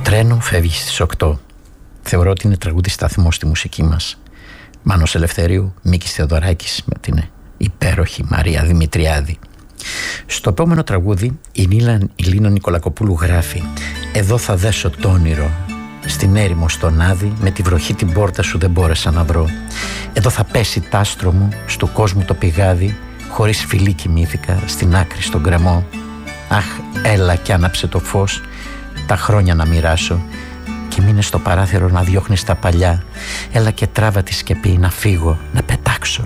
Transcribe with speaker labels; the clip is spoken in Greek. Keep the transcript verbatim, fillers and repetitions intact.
Speaker 1: τρένο φεύγει στις οκτώ. Θεωρώ ότι είναι τραγούδι σταθμό στη μουσική μας. Μάνος Ελευθερίου, Μίκης Θεοδωράκης με την υπέροχη Μαρία Δημητριάδη. Στο επόμενο τραγούδι η Νίλα η Λίνα Νικολακοπούλου γράφει: εδώ θα δέσω το όνειρο, στην έρημο στον άδει, με τη βροχή την πόρτα σου δεν μπόρεσα να βρω. Εδώ θα πέσει τ' άστρο μου, στου κόσμου το πηγάδι, χωρίς φιλί κοιμήθηκα, στην άκρη στον γκρεμό. Αχ, έλα κι άναψε το φως, τα χρόνια να μοιράσω, και μείνε στο παράθυρο να διώχνεις τα παλιά. Έλα και τράβα τη σκεπή, να φύγω, να πετάξω.